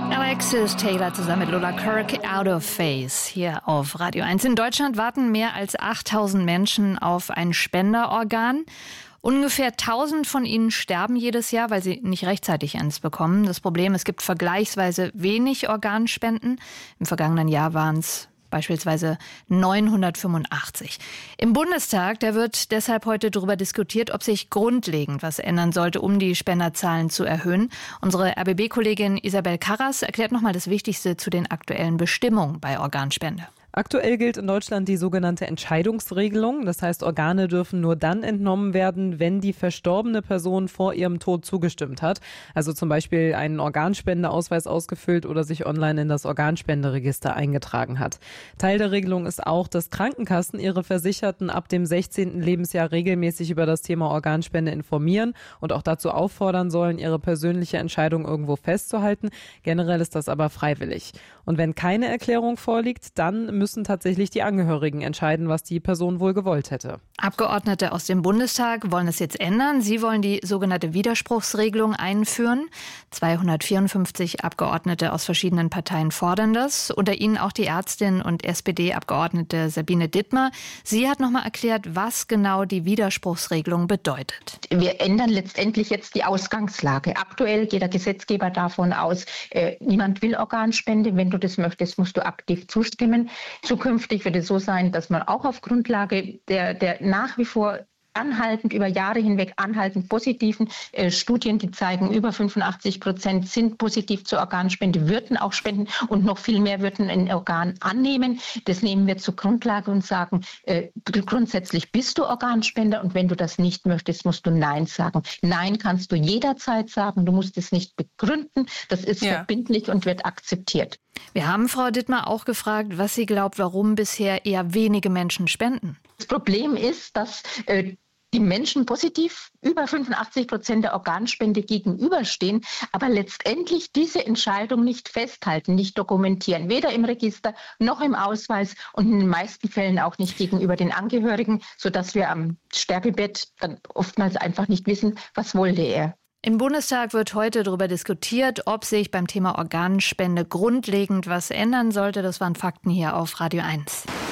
Alexis Taylor zusammen mit Lola Kirk, Out of Phase, hier auf Radio 1. In Deutschland warten mehr als 8000 Menschen auf ein Spenderorgan. Ungefähr 1000 von ihnen sterben jedes Jahr, weil sie nicht rechtzeitig eins bekommen. Das Problem, es gibt vergleichsweise wenig Organspenden. Im vergangenen Jahr waren es beispielsweise 985. Im Bundestag, da wird deshalb heute darüber diskutiert, ob sich grundlegend was ändern sollte, um die Spenderzahlen zu erhöhen. Unsere RBB-Kollegin Isabel Karras erklärt nochmal das Wichtigste zu den aktuellen Bestimmungen bei Organspende. Aktuell gilt in Deutschland die sogenannte Entscheidungsregelung. Das heißt, Organe dürfen nur dann entnommen werden, wenn die verstorbene Person vor ihrem Tod zugestimmt hat. Also zum Beispiel einen Organspendeausweis ausgefüllt oder sich online in das Organspenderegister eingetragen hat. Teil der Regelung ist auch, dass Krankenkassen ihre Versicherten ab dem 16. Lebensjahr regelmäßig über das Thema Organspende informieren und auch dazu auffordern sollen, ihre persönliche Entscheidung irgendwo festzuhalten. Generell ist das aber freiwillig. Und wenn keine Erklärung vorliegt, dann müssen tatsächlich die Angehörigen entscheiden, was die Person wohl gewollt hätte. Abgeordnete aus dem Bundestag wollen es jetzt ändern. Sie wollen die sogenannte Widerspruchsregelung einführen. 254 Abgeordnete aus verschiedenen Parteien fordern das. Unter ihnen auch die Ärztin und SPD-Abgeordnete Sabine Dittmer. Sie hat nochmal erklärt, was genau die Widerspruchsregelung bedeutet. Wir ändern letztendlich jetzt die Ausgangslage. Aktuell geht der Gesetzgeber davon aus, niemand will Organspende. Wenn du das möchtest, musst du aktiv zustimmen. Zukünftig wird es so sein, dass man auch auf Grundlage der nach wie vor über Jahre hinweg anhaltend positiven Studien, die zeigen, über 85% sind positiv zur Organspende, würden auch spenden und noch viel mehr würden ein Organ annehmen. Das nehmen wir zur Grundlage und sagen, grundsätzlich bist du Organspender und wenn du das nicht möchtest, musst du Nein sagen. Nein kannst du jederzeit sagen, du musst es nicht begründen, das ist verbindlich und wird akzeptiert. Wir haben Frau Dittmer auch gefragt, was sie glaubt, warum bisher eher wenige Menschen spenden. Das Problem ist, dass die Menschen positiv über 85% der Organspende gegenüberstehen, aber letztendlich diese Entscheidung nicht festhalten, nicht dokumentieren, weder im Register noch im Ausweis und in den meisten Fällen auch nicht gegenüber den Angehörigen, sodass wir am Sterbebett dann oftmals einfach nicht wissen, was wollte er. Im Bundestag wird heute darüber diskutiert, ob sich beim Thema Organspende grundlegend was ändern sollte. Das waren Fakten hier auf Radio 1.